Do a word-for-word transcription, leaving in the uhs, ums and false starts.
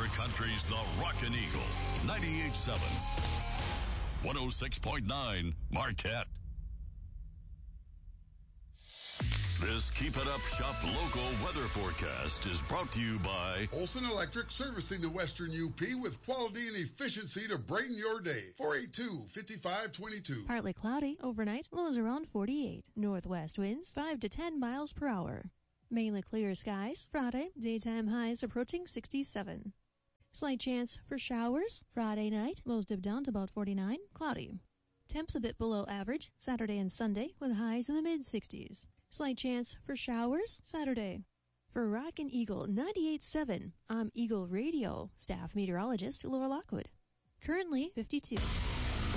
Denver Country's The Rockin' Eagle, ninety-eight point seven, one oh six point nine Marquette. This Keep It Up Shop local weather forecast is brought to you by Olson Electric, servicing the Western U P with quality and efficiency to brighten your day. four eight two, five five two two. Partly cloudy overnight, lows around forty-eight. Northwest winds five to ten miles per hour. Mainly clear skies. Friday, daytime highs approaching sixty-seven. Slight chance for showers. Friday night, lows dip down to about forty-nine. Cloudy. Temps a bit below average Saturday and Sunday with highs in the mid-sixties. Slight chance for showers Saturday. For Rockin' Eagle ninety-eight point seven, I'm Eagle Radio staff meteorologist Laura Lockwood. Currently fifty-two.